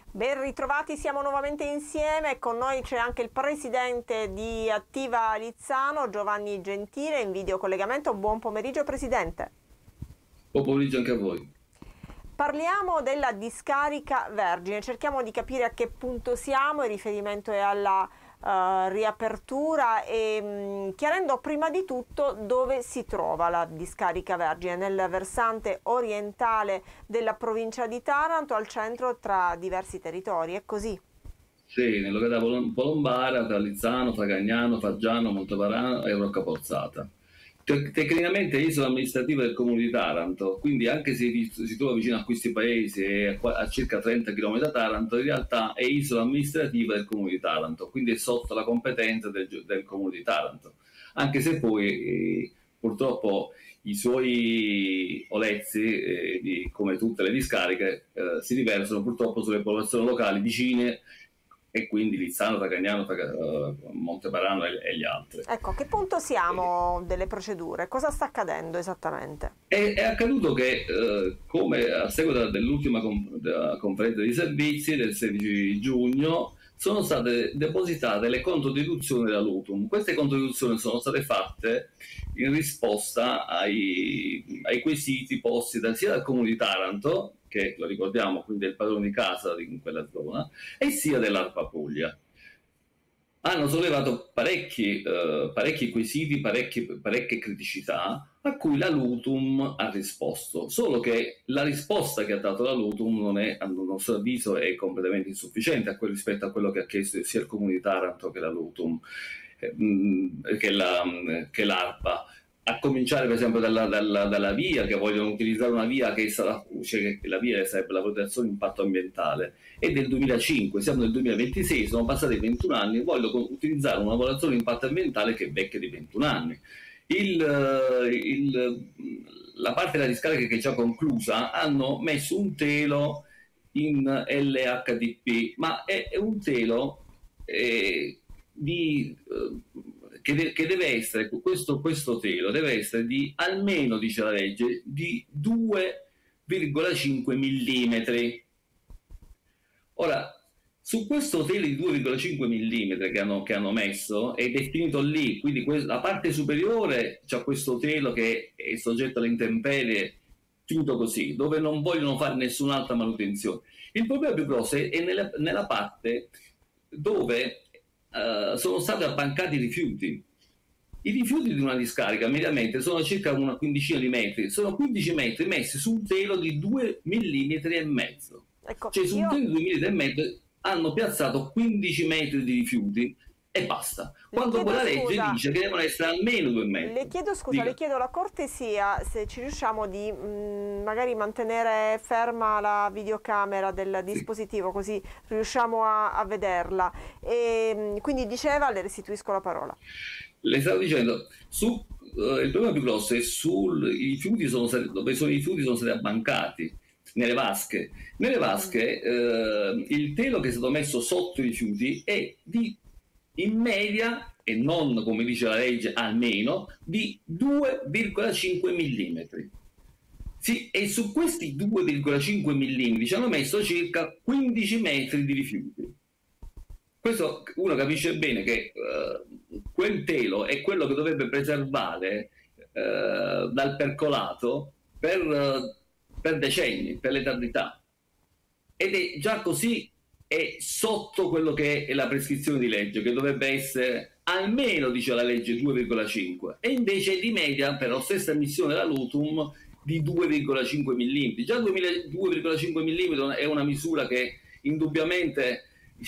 Ben ritrovati, siamo nuovamente insieme, con noi c'è anche il presidente di Attiva Lizzano, Giovanni Gentile, in videocollegamento. Buon pomeriggio Presidente. Buon pomeriggio anche a voi. Parliamo della discarica Vergine, cerchiamo di capire a che punto siamo, il riferimento è alla riapertura e chiarendo prima di tutto dove si trova la discarica Vergine, nel versante orientale della provincia di Taranto, al centro tra diversi territori, è così? Sì, nella località Polombara, tra Lizzano, Fagagnano, Faggiano, Monteparano e Roccaporzata. Tecnicamente è isola amministrativa del comune di Taranto, quindi anche se si trova vicino a questi paesi e a circa 30 km da Taranto, in realtà è isola amministrativa del comune di Taranto, quindi è sotto la competenza del comune di Taranto. Anche se poi purtroppo i suoi olezzi, come tutte le discariche, si riversano purtroppo sulle popolazioni locali vicine, e quindi Lizzano, Fagagnano, Monteparano e gli altri. Ecco, a che punto siamo delle procedure? Cosa sta accadendo esattamente? È accaduto che, come a seguito dell'ultima conferenza di servizi del 16 giugno, sono state depositate le controdeduzioni della Lutum. Queste controdeduzioni sono state fatte in risposta ai quesiti posti sia dal Comune di Taranto, che lo ricordiamo quindi è il padrone di casa in quella zona, e sia dell'ARPA Puglia. Hanno sollevato parecchi quesiti, parecchie criticità a cui la Lutum ha risposto, solo che la risposta che ha dato la Lutum non è, a nostro avviso, è completamente insufficiente rispetto a quello che ha chiesto sia il Comune di Taranto che la Lutum, che l'ARPA. A cominciare per esempio dalla VIA, che vogliono utilizzare una VIA che la VIA sarebbe la valutazione di impatto ambientale, è del 2005, siamo nel 2026, sono passati 21 anni, vogliono utilizzare una valutazione di impatto ambientale che è vecchia di 21 anni. La parte della discarica che è già conclusa hanno messo un telo in LHDP, ma è un telo che deve essere, questo telo deve essere di almeno, dice la legge, di 2,5 mm. Ora, su questo telo di 2,5 mm che hanno messo, è definito lì, quindi la parte superiore c'è questo telo che è soggetto alle intemperie, finito così, dove non vogliono fare nessun'altra manutenzione. Il problema più grosso è nella parte dove sono stati abbancati i rifiuti. I rifiuti di una discarica mediamente sono circa una quindicina di metri, sono 15 metri messi su un telo di 2 mm e mezzo. Ecco, Cioè su un telo di 2 mm e mezzo hanno piazzato 15 metri di rifiuti e basta. Quando quella legge dice che devono essere almeno 2 metri. Le chiedo scusa, le chiedo la cortesia se ci riusciamo di magari mantenere ferma la videocamera del dispositivo, così riusciamo a vederla. E, quindi diceva, le restituisco la parola. Le stavo dicendo, il problema più grosso è dove i rifiuti sono stati abbancati, nelle vasche. Nelle vasche il telo che è stato messo sotto i rifiuti è in media, e non come dice la legge almeno, di 2,5 mm. Sì, e su questi 2,5 mm ci hanno messo circa 15 metri di rifiuti. Questo uno capisce bene che quel telo è quello che dovrebbe preservare dal percolato per decenni, per l'eternità. Ed è già così, è sotto quello che è la prescrizione di legge, che dovrebbe essere almeno, dice la legge, 2,5, e invece è di media, per la stessa emissione della Lutum, di 2,5 mm. Già 2,5 mm è una misura che indubbiamente